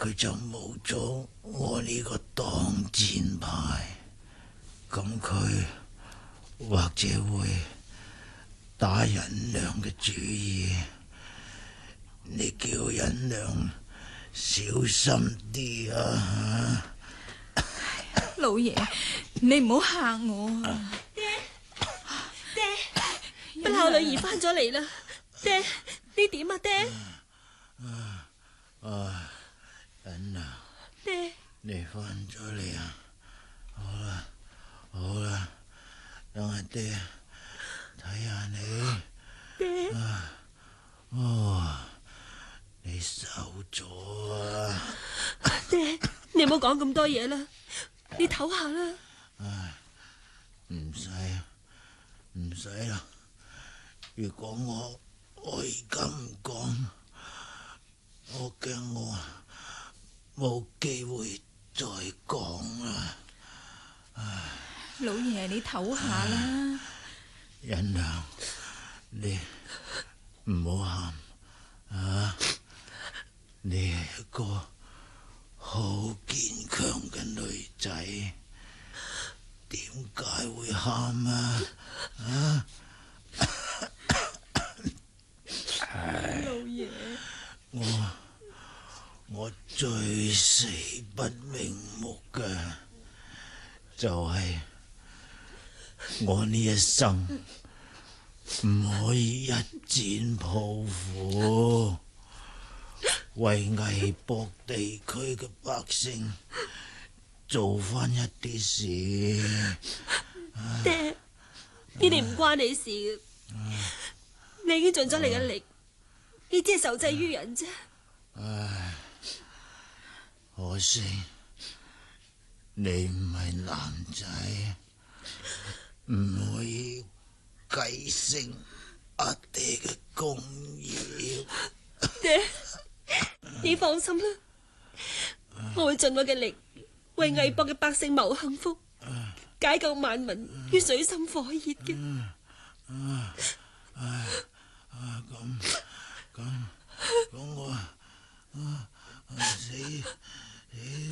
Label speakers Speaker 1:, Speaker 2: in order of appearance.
Speaker 1: 佢就冇咗我呢個擋箭牌，咁佢或者會打忍娘嘅主意。你叫忍娘小心啲啊！
Speaker 2: 老爺，你唔好嚇我啊！
Speaker 3: 爹，不孝女兒翻咗嚟啦！爹，你點啊？爹，
Speaker 1: 忍娘，
Speaker 3: 爹，
Speaker 1: 你翻咗嚟啊！好啦，等阿爹睇下你。
Speaker 3: 爹，
Speaker 1: 你瘦咗啊！
Speaker 3: 爹，你唔好講咁多嘢啦，你唞下啦。
Speaker 1: 唔使啦。如果我而家唔講，我驚我冇機會再講啦。
Speaker 2: 老爺，你唞下啦。
Speaker 1: 忍娘，你唔好喊啊！你係一個好堅強嘅女仔，點解會喊啊？
Speaker 2: 老爺，
Speaker 1: 我最死不瞑目嘅就係我呢一生唔可以一展抱負，為危薄地區嘅百姓做翻一啲事。
Speaker 3: 爹，呢啲唔關你事嘅，你已經盡咗你嘅力，你只係受制於人啫。
Speaker 1: 可惜你唔係男仔，唔可以繼承阿爹嘅功業。
Speaker 3: 爹，你放心啦，我會盡我嘅力為魏博嘅百姓謀幸福，解救萬民於水深火熱嘅。
Speaker 1: 咁我死